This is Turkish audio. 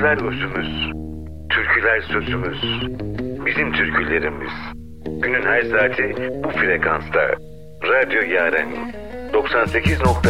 Şarkılar özümüz, türküler sözümüz, bizim türkülerimiz. Günün her saati bu frekansta. Radyo Yaren 98.0